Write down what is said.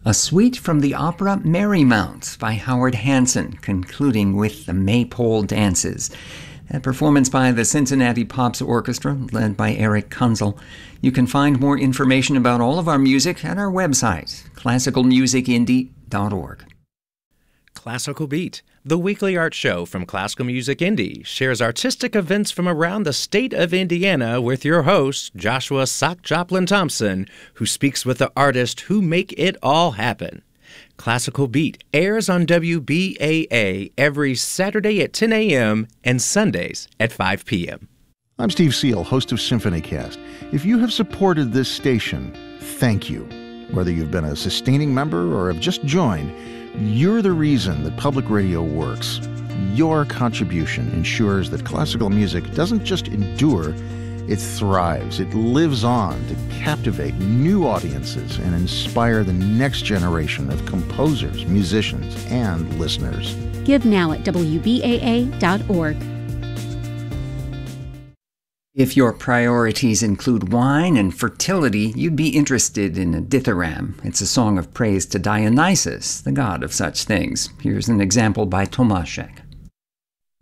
A suite from the opera Merrymount by Howard Hanson, concluding with the Maypole Dances. A performance by the Cincinnati Pops Orchestra, led by Eric Kunzel. You can find more information about all of our music at our website, classicalmusicindie.org. Classical Beat, the weekly art show from Classical Music Indie, shares artistic events from around the state of Indiana with your host, Joshua Sock Joplin Thompson, who speaks with the artists who make it all happen. Classical Beat airs on WBAA every Saturday at 10 a.m. and Sundays at 5 p.m. I'm Steve Seal, host of SymphonyCast. If you have supported this station, thank you. Whether you've been a sustaining member or have just joined, you're the reason that public radio works. Your contribution ensures that classical music doesn't just endure, it thrives. It lives on to captivate new audiences and inspire the next generation of composers, musicians, and listeners. Give now at WBAA.org. If your priorities include wine and fertility, you'd be interested in a dithyramb. It's a song of praise to Dionysus, the god of such things. Here's an example by Tomaszek.